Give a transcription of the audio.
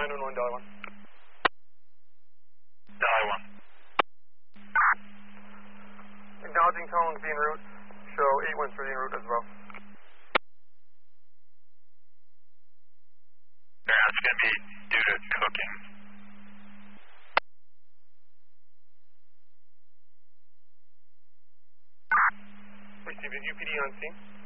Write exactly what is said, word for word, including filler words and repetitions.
nine one one, Dollar one. Dollar one. Acknowledging tones being route. Show eight one three en route as well. That's going to be due to cooking. Receiving U P D on scene.